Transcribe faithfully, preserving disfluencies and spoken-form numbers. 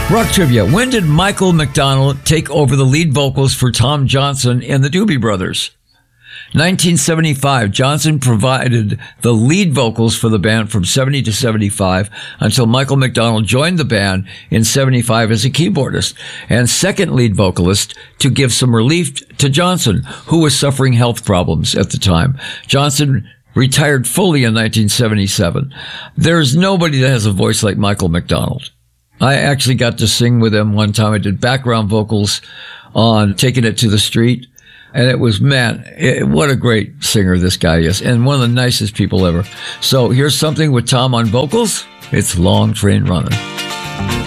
Rock trivia. When did Michael McDonald take over the lead vocals for Tom Johnson and the Doobie Brothers? nineteen seventy-five, Johnson provided the lead vocals for the band from seventy to seventy-five until Michael McDonald joined the band in seventy-five as a keyboardist and second lead vocalist to give some relief to Johnson, who was suffering health problems at the time. Johnson retired fully in nineteen seventy-seven. There's nobody that has a voice like Michael McDonald. I actually got to sing with him one time. I did background vocals on Taking It to the Street. And it was, man, it, what a great singer this guy is. And one of the nicest people ever. So here's something with Tom on vocals. It's Long Train Running.